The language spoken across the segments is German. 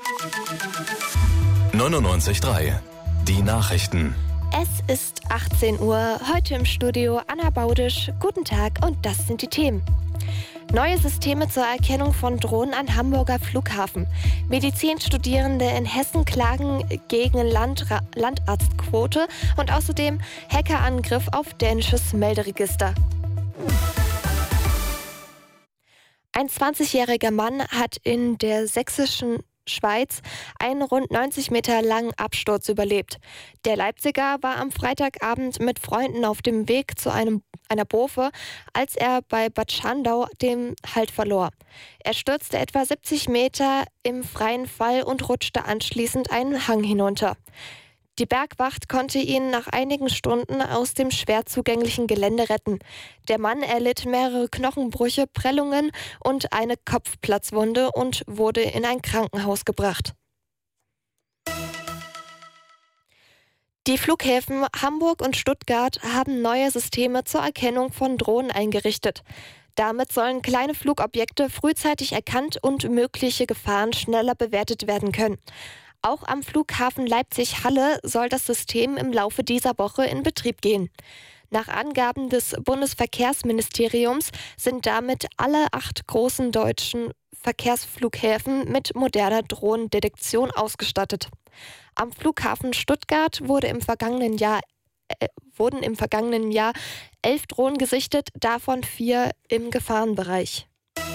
99.3 Die Nachrichten. Es ist 18 Uhr, heute im Studio Anna Baudisch. Guten Tag und das sind die Themen. Neue Systeme zur Erkennung von Drohnen an Hamburger Flughafen. Medizinstudierende in Hessen klagen gegen Landarztquote und außerdem Hackerangriff auf dänisches Melderegister. Ein 20-jähriger Mann hat in der sächsischen Schweiz einen rund 90 Meter langen Absturz überlebt. Der Leipziger war am Freitagabend mit Freunden auf dem Weg zu einer Bofe, als er bei Bad Schandau den Halt verlor. Er stürzte etwa 70 Meter im freien Fall und rutschte anschließend einen Hang hinunter. Die Bergwacht konnte ihn nach einigen Stunden aus dem schwer zugänglichen Gelände retten. Der Mann erlitt mehrere Knochenbrüche, Prellungen und eine Kopfplatzwunde und wurde in ein Krankenhaus gebracht. Die Flughäfen Hamburg und Stuttgart haben neue Systeme zur Erkennung von Drohnen eingerichtet. Damit sollen kleine Flugobjekte frühzeitig erkannt und mögliche Gefahren schneller bewertet werden können. Auch am Flughafen Leipzig-Halle soll das System im Laufe dieser Woche in Betrieb gehen. Nach Angaben des Bundesverkehrsministeriums sind damit alle 8 großen deutschen Verkehrsflughäfen mit moderner Drohnendetektion ausgestattet. Am Flughafen Stuttgart wurden im vergangenen Jahr 11 Drohnen gesichtet, davon 4 im Gefahrenbereich.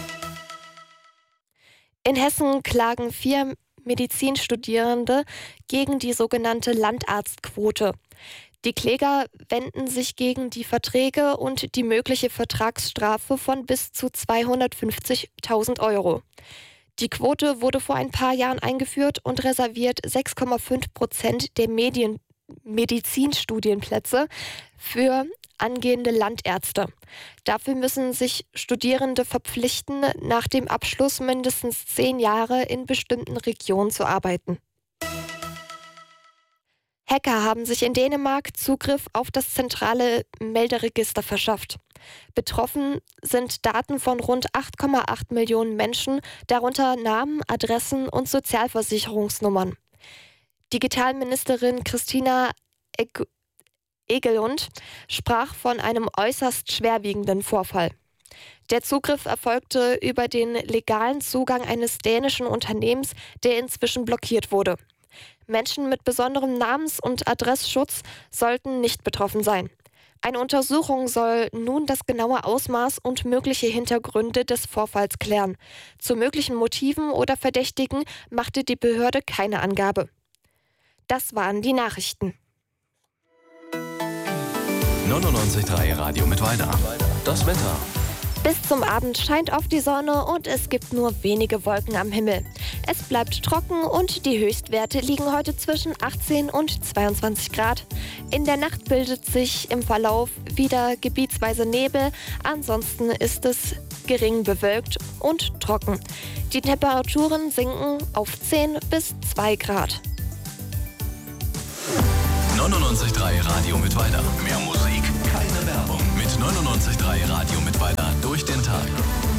In Hessen klagen 4 Medizinstudierende gegen die sogenannte Landarztquote. Die Kläger wenden sich gegen die Verträge und die mögliche Vertragsstrafe von bis zu 250.000 Euro. Die Quote wurde vor ein paar Jahren eingeführt und reserviert 6,5% der Medizinstudienplätze für angehende Landärzte. Dafür müssen sich Studierende verpflichten, nach dem Abschluss mindestens 10 Jahre in bestimmten Regionen zu arbeiten. Hacker haben sich in Dänemark Zugriff auf das zentrale Melderegister verschafft. Betroffen sind Daten von rund 8,8 Millionen Menschen, darunter Namen, Adressen und Sozialversicherungsnummern. Digitalministerin Christina Egelund sprach von einem äußerst schwerwiegenden Vorfall. Der Zugriff erfolgte über den legalen Zugang eines dänischen Unternehmens, der inzwischen blockiert wurde. Menschen mit besonderem Namens- und Adressschutz sollten nicht betroffen sein. Eine Untersuchung soll nun das genaue Ausmaß und mögliche Hintergründe des Vorfalls klären. Zu möglichen Motiven oder Verdächtigen machte die Behörde keine Angabe. Das waren die Nachrichten. 99.3 Radio Mittweida. Das Wetter. Bis zum Abend scheint oft die Sonne und es gibt nur wenige Wolken am Himmel. Es bleibt trocken und die Höchstwerte liegen heute zwischen 18 und 22 Grad. In der Nacht bildet sich im Verlauf wieder gebietsweise Nebel, ansonsten ist es gering bewölkt und trocken. Die Temperaturen sinken auf 10 bis 2 Grad. 99.3 Radio Mittweida. Mehr Musik, keine Werbung. Mit 99.3 Radio Mittweida durch den Tag.